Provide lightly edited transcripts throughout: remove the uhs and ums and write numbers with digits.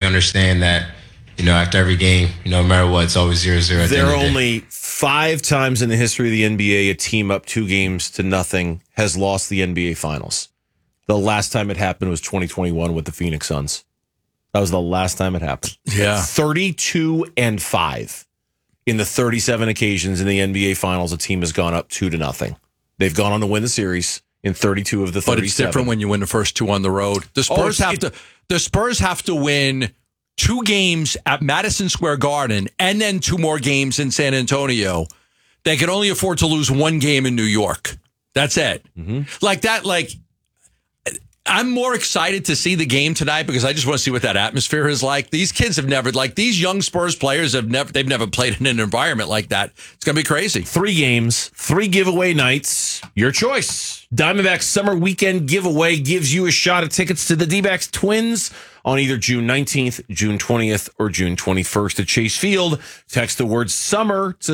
understand that, after every game, no matter what, it's always 0-0. There are only 5 times in the history of the NBA a team up 2-0 has lost the NBA Finals. The last time it happened was 2021 with the Phoenix Suns. That was the last time it happened. Yeah. 32-5 in the 37 occasions in the NBA Finals a team has gone up 2-0. They've gone on to win the series in 32 of the 37. But it's different when you win the first 2 on the road. The Spurs have to win 2 games at Madison Square Garden and then 2 more games in San Antonio. They can only afford to lose 1 game in New York. That's it. Mm-hmm. I'm more excited to see the game tonight because I just want to see what that atmosphere is like. These kids have never, these young Spurs players they've never played in an environment like that. It's going to be crazy. 3 games, 3 giveaway nights. Your choice. Diamondbacks Summer Weekend Giveaway gives you a shot at tickets to the D-backs Twins on either June 19th, June 20th, or June 21st at Chase Field. Text the word summer to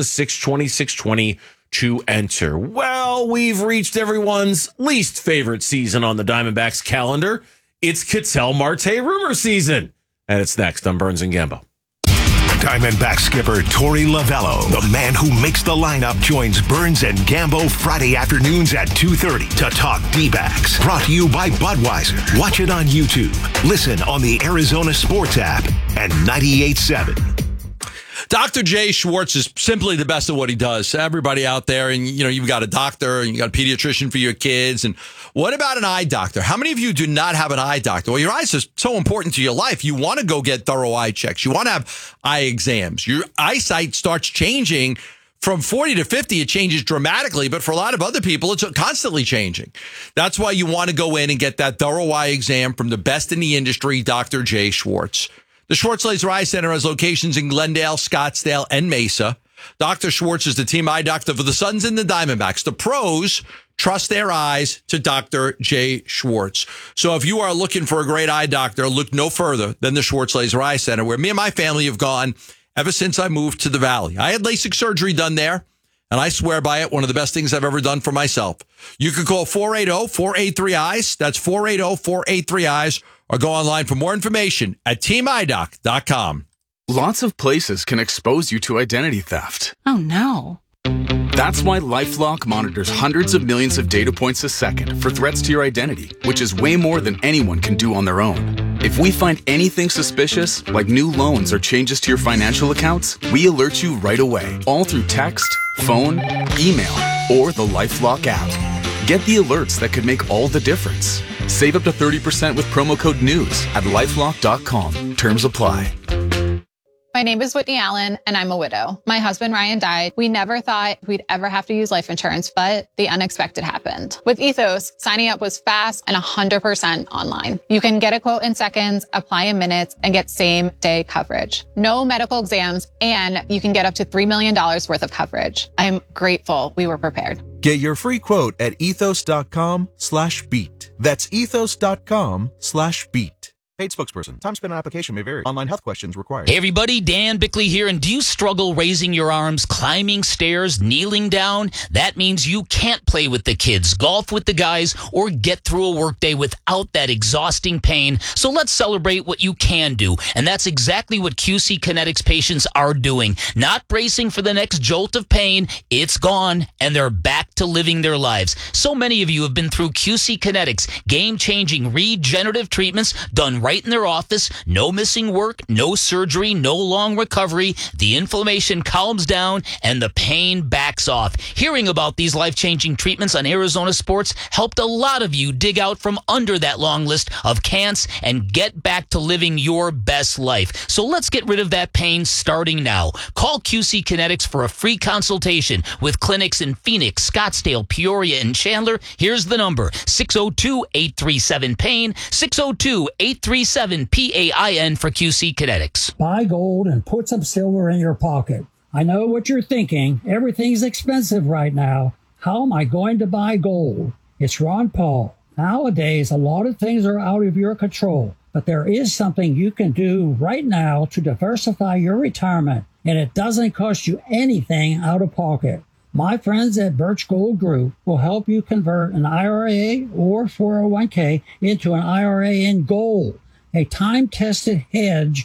620 to enter. Well, we've reached everyone's least favorite season on the Diamondbacks calendar. It's Ketel Marte rumor season. And it's next on Burns and Gambo. Diamondback skipper Torey Lovullo, the man who makes the lineup, joins Burns and Gambo Friday afternoons at 2:30 to talk D-backs. Brought to you by Budweiser. Watch it on YouTube. Listen on the Arizona Sports app and 98.7. Dr. Jay Schwartz is simply the best at what he does. Everybody out there, and you've got a doctor and you got a pediatrician for your kids. And what about an eye doctor? How many of you do not have an eye doctor? Well, your eyes are so important to your life. You want to go get thorough eye checks. You want to have eye exams. Your eyesight starts changing from 40 to 50. It changes dramatically, but for a lot of other people, it's constantly changing. That's why you want to go in and get that thorough eye exam from the best in the industry, Dr. Jay Schwartz. The Schwartz Laser Eye Center has locations in Glendale, Scottsdale, and Mesa. Dr. Schwartz is the team eye doctor for the Suns and the Diamondbacks. The pros trust their eyes to Dr. Jay Schwartz. So if you are looking for a great eye doctor, look no further than the Schwartz Laser Eye Center, where me and my family have gone ever since I moved to the Valley. I had LASIK surgery done there, and I swear by it, one of the best things I've ever done for myself. You can call 480-483-EYES. That's 480-483-EYES. Or go online for more information at teamidoc.com. Lots of places can expose you to identity theft. Oh, no. That's why LifeLock monitors hundreds of millions of data points a second for threats to your identity, which is way more than anyone can do on their own. If we find anything suspicious, like new loans or changes to your financial accounts, we alert you right away, all through text, phone, email, or the LifeLock app. Get the alerts that could make all the difference. Save up to 30% with promo code NEWS at LifeLock.com. Terms apply. My name is Whitney Allen, and I'm a widow. My husband, Ryan, died. We never thought we'd ever have to use life insurance, but the unexpected happened. With Ethos, signing up was fast and 100% online. You can get a quote in seconds, apply in minutes, and get same-day coverage. No medical exams, and you can get up to $3 million worth of coverage. I'm grateful we were prepared. Get your free quote at ethos.com/beat. That's ethos.com/beat. Paid spokesperson. Time spent on application may vary. Online health questions required. Hey everybody, Dan Bickley here. And do you struggle raising your arms, climbing stairs, kneeling down? That means you can't play with the kids, golf with the guys, or get through a workday without that exhausting pain. So let's celebrate what you can do. And that's exactly what QC Kinetics patients are doing. Not bracing for the next jolt of pain. It's gone, and they're back to living their lives. So many of you have been through QC Kinetics, game-changing regenerative treatments done right in their office. No missing work, no surgery, no long recovery. The inflammation calms down and the pain backs off. Hearing about these life-changing treatments on Arizona Sports helped a lot of you dig out from under that long list of can'ts and get back to living your best life. So let's get rid of that pain starting now. Call QC Kinetics for a free consultation with clinics in Phoenix, Scottsdale, Peoria, and Chandler. Here's the number: 602-837-PAIN, 602-837-PAIN for QC Kinetics. Buy gold and put some silver in your pocket. I know what you're thinking. Everything's expensive right now. How am I going to buy gold? It's Ron Paul. Nowadays, a lot of things are out of your control, but there is something you can do right now to diversify your retirement, and it doesn't cost you anything out of pocket. My friends at Birch Gold Group will help you convert an IRA or 401k into an IRA in gold, a time-tested hedge